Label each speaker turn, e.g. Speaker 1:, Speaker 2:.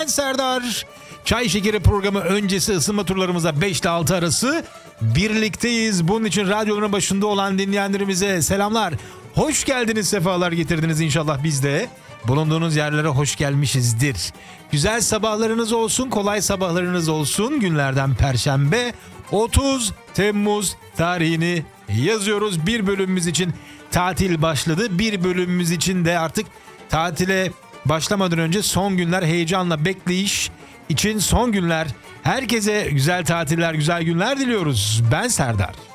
Speaker 1: Ben Serdar. Çay Şekeri programı öncesi ısınma turlarımızda 5 ile 6 arası birlikteyiz. Bunun için radyoların başında olan dinleyenlerimize selamlar. Hoş geldiniz, sefalar getirdiniz inşallah biz de. Bulunduğunuz yerlere hoş gelmişizdir. Güzel sabahlarınız olsun, kolay sabahlarınız olsun. Günlerden Perşembe 30 Temmuz tarihini yazıyoruz. Bir bölümümüz için tatil başladı. Bir bölümümüz için de artık tatile başlamadan önce son günler, heyecanla bekleyiş için son günler. Herkese güzel tatiller, güzel günler diliyoruz. Ben Serdar.